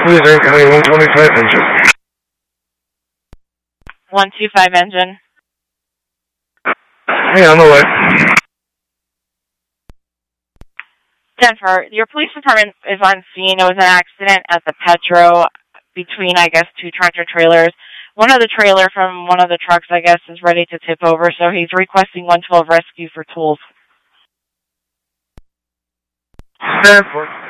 Please incoming 125 engine. 125 engine. Hey, on the way. Denver, your police department is on scene. It was an accident at the Petro between, I guess, two tractor trailers. One of the trailer from one of the trucks, I guess, is ready to tip over, so he's requesting 112 rescue for tools. Stand for.